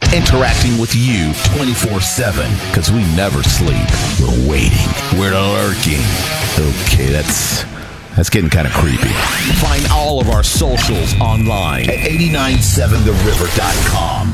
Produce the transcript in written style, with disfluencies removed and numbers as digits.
interacting with you 24/7 because we never sleep. We're waiting. We're lurking. Okay, that's getting kind of creepy. Find all of our socials online at 897theriver.com.